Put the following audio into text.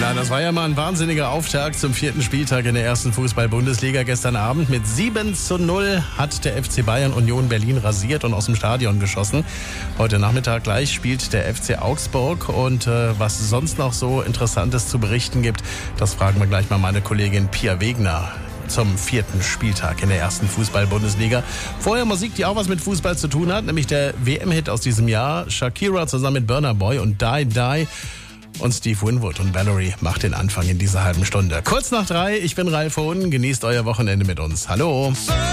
Ja, das war ja mal ein wahnsinniger Auftakt zum 4. Spieltag in der ersten Fußball-Bundesliga. Gestern Abend mit 7:0 hat der FC Bayern Union Berlin rasiert und aus dem Stadion geschossen. Heute Nachmittag gleich spielt der FC Augsburg. Und was es sonst noch so Interessantes zu berichten gibt, das fragen wir gleich mal meine Kollegin Pia Wegner zum 4. Spieltag in der ersten Fußball-Bundesliga. Vorher Musik, die auch was mit Fußball zu tun hat, nämlich der WM-Hit aus diesem Jahr. Shakira zusammen mit Burna Boy und Die Die. Und Steve Winwood und Valerie macht den Anfang in dieser halben Stunde. Kurz nach 3, ich bin Ralf Hohn, genießt euer Wochenende mit uns. Hallo.